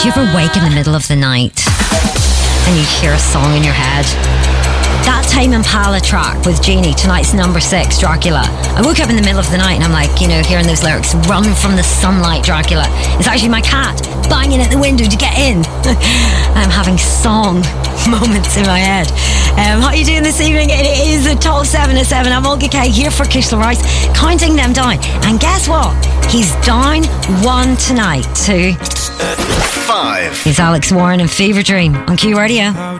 Do you ever wake in the middle of the night and you hear a song in your head? That Tame Impala track with Genie, tonight's number 6, Dracula. I woke up in the middle of the night and I'm like, hearing those lyrics, run from the sunlight, Dracula. It's actually my cat banging at the window to get in. I'm having song moments in my head. How are you doing this evening? It is the top 7 at 7. I'm Olga Kay here for Kishla Rice, counting them down. And guess what? He's down 1 tonight to 5. He's Alex Warren and Fever Dream on Q Radio.